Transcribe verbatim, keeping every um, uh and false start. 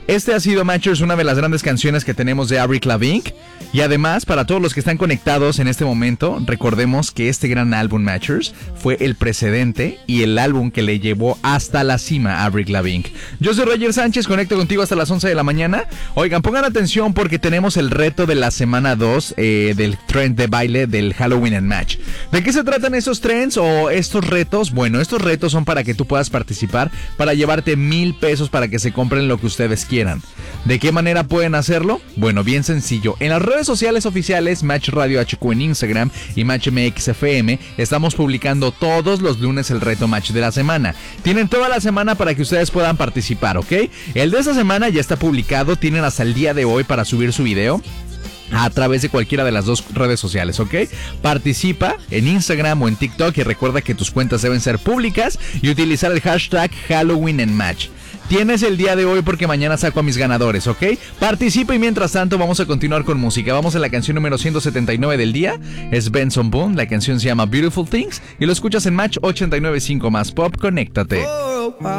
Este ha sido, Matchers, una de las grandes canciones que tenemos de Avril Lavigne. Y además, para todos los que están conectados en este momento, recordemos que este gran álbum, Matchers, fue el precedente y el álbum que le llevó hasta la cima a Avril Lavigne. Yo soy Roger Sánchez, conecto contigo hasta las once de la mañana. Oigan, pongan atención porque tenemos el reto de la semana dos eh, del trend de baile del Halloween and Match. ¿De qué se tratan esos trends o estos retos? Bueno, estos retos son para que tú puedas participar, para llevarte mil pesos para que se compren lo que ustedes quieran. ¿De qué manera pueden hacerlo? Bueno, bien sencillo. En las redes sociales oficiales, Match Radio H Q en Instagram y Match M X F M, estamos publicando todos los lunes el reto Match de la semana. Tienen toda la semana para que ustedes puedan participar, ¿ok? El de esta semana ya está publicado, tienen hasta el día de hoy para subir su video a través de cualquiera de las dos redes sociales, ¿ok? Participa en Instagram o en TikTok y recuerda que tus cuentas deben ser públicas y utilizar el hashtag Halloween and Match. Tienes el día de hoy porque mañana saco a mis ganadores, ¿ok? Participa y mientras tanto vamos a continuar con música. Vamos a la canción número ciento setenta y nueve del día. Es Benson Boone, la canción se llama Beautiful Things y lo escuchas en Match ochenta y nueve punto cinco más Pop. Conéctate. Oh,